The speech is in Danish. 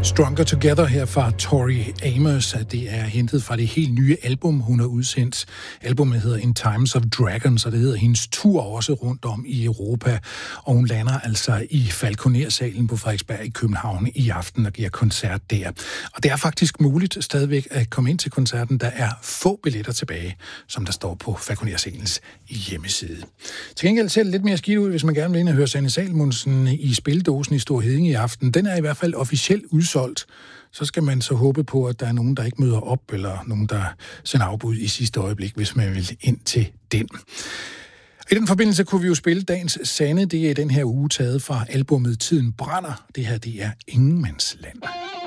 Stronger Together her fra Tori Amos. Det er hentet fra det helt nye album, hun har udsendt. Albumet hedder In Times of Dragons, og det hedder hendes tur også rundt om i Europa. Og hun lander altså i Falconer-salen på Frederiksberg i København i aften og giver koncert der. Og det er faktisk muligt stadigvæk at komme ind til koncerten. Der er få billetter tilbage, som der står på Falconer-salens hjemmeside. Til gengæld ser det lidt mere skidt ud, hvis man gerne vil ind og høre Sanne Salomonsen i Spildåsen i Store Heddinge i aften. Den er i hvert fald officielt udsolgt. Så skal man så håbe på, at der er nogen, der ikke møder op, eller nogen, der sender afbud i sidste øjeblik, hvis man vil ind til den. I den forbindelse kunne vi jo spille dagens Sanne. Det er den her uge taget fra albumet Tiden brænder. Det her, det er Ingenmandsland.